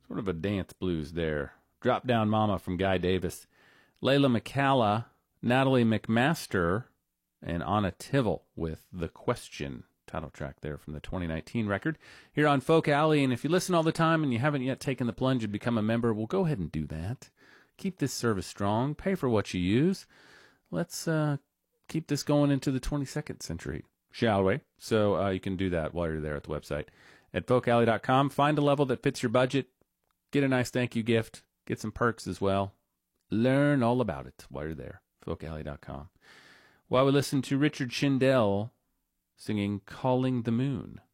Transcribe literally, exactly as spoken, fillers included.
Sort of a dance blues there. Drop Down Mama from Guy Davis. Layla McCalla, Natalie McMaster, and Anna Tivell with The Question. Title track there from the twenty nineteen record. Here on Folk Alley, and if you listen all the time and you haven't yet taken the plunge and become a member, well, go ahead and do that. Keep this service strong. Pay for what you use. Let's uh, keep this going into the twenty-second century, shall we? So uh, you can do that while you're there at the website at folk alley dot com. Find a level that fits your budget. Get a nice thank you gift. Get some perks as well. Learn all about it while you're there. folk alley dot com. While we listen to Richard Shindell singing Calling the Moon.